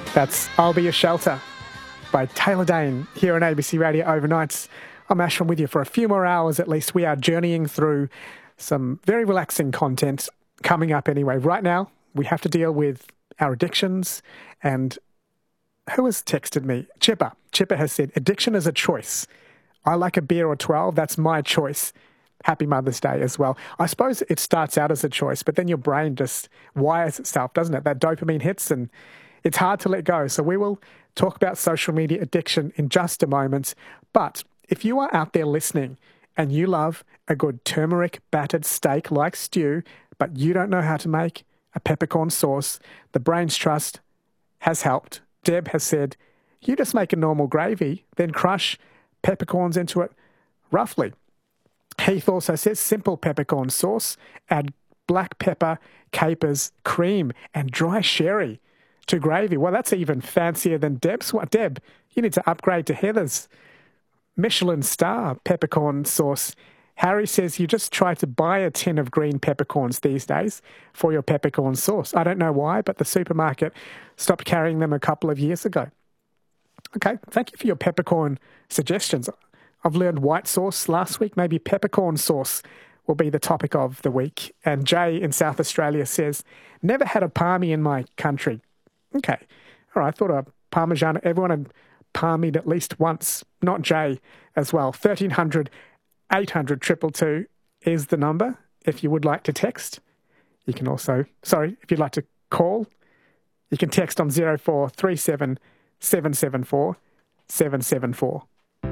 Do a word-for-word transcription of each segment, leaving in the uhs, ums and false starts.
That's I'll Be Your Shelter by Taylor Dayne here on A B C Radio Overnights. I'm Ashwin with you for a few more hours at least. We are journeying through some very relaxing content coming up anyway. Right now, we have to deal with our addictions. And who has texted me? Chipper. Chipper has said, addiction is a choice. I like a beer or twelve. That's my choice. Happy Mother's Day as well. I suppose it starts out as a choice, but then your brain just wires itself, doesn't it? That dopamine hits and it's hard to let go. So we will talk about social media addiction in just a moment. But if you are out there listening and you love a good turmeric battered steak like stew, but you don't know how to make a peppercorn sauce, the Brains Trust has helped. Deb has said, you just make a normal gravy, then crush peppercorns into it roughly. Heath also says simple peppercorn sauce, add black pepper, capers, cream, and dry sherry to gravy. Well, that's even fancier than Deb's. What, Deb? You need to upgrade to Heather's Michelin star peppercorn sauce. Harry says you just try to buy a tin of green peppercorns these days for your peppercorn sauce. I don't know why, but the supermarket stopped carrying them a couple of years ago. Okay, thank you for your peppercorn suggestions. I've learned white sauce last week. Maybe peppercorn sauce will be the topic of the week. And Jay in South Australia says, never had a palmy in my country. Okay. All right. I thought a Parmesan, everyone had palmied at least once. Not Jay as well. thirteen hundred, eight hundred, two two two is the number. If you would like to text, you can also, sorry, if you'd like to call, you can text on zero four three seven, seven seven four, seven seven four.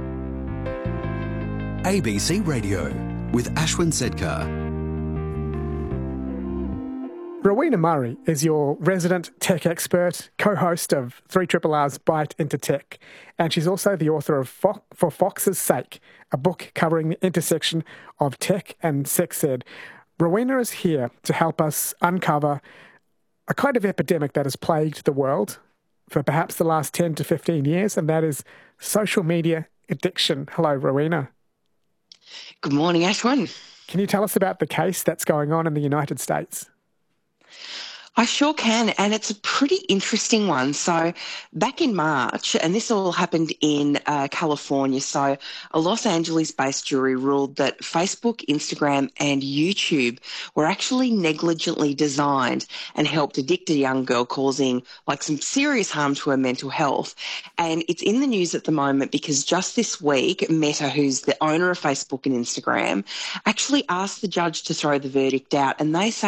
A B C Radio with Ashwin Sedkar. Rowena Murray is your resident tech expert, co-host of three R R R's Bite into Tech, and she's also the author of Fo- For Fox's Sake, a book covering the intersection of tech and sex ed. Rowena is here to help us uncover a kind of epidemic that has plagued the world for perhaps the last ten to fifteen years, and that is social media addiction. Hello, Rowena. Good morning, Ashwin. Can you tell us about the case that's going on in the United States? I sure can, and it's a pretty interesting one. So back in March, and this all happened in uh, California, so a Los Angeles-based jury ruled that Facebook, Instagram and YouTube were actually negligently designed and helped addict a young girl, causing like some serious harm to her mental health. And it's in the news at the moment because just this week, Meta, who's the owner of Facebook and Instagram, actually asked the judge to throw the verdict out, and they say